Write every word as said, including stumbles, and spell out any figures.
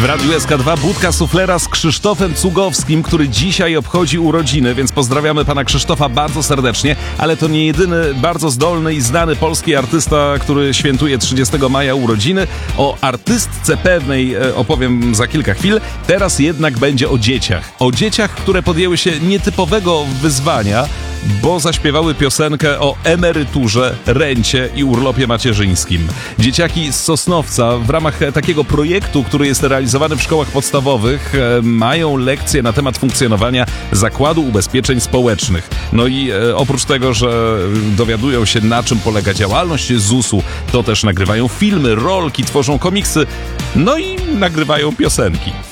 W Radiu S K dwa budka suflera z Krzysztofem Cugowskim, który dzisiaj obchodzi urodziny, więc pozdrawiamy pana Krzysztofa bardzo serdecznie, ale to nie jedyny bardzo zdolny i znany polski artysta, który świętuje trzydziestego maja urodziny. O artystce pewnej opowiem za kilka chwil. Teraz jednak będzie o dzieciach. O dzieciach, które podjęły się nietypowego wyzwania, bo zaśpiewały piosenkę o emeryturze, rencie i urlopie macierzyńskim. Dzieciaki z Sosnowca w ramach takiego projektu, który jest realizowany w szkołach podstawowych, mają lekcje na temat funkcjonowania Zakładu Ubezpieczeń Społecznych. No i e, oprócz tego, że dowiadują się, na czym polega działalność zusu, to też nagrywają filmy, rolki, tworzą komiksy, no i nagrywają piosenki.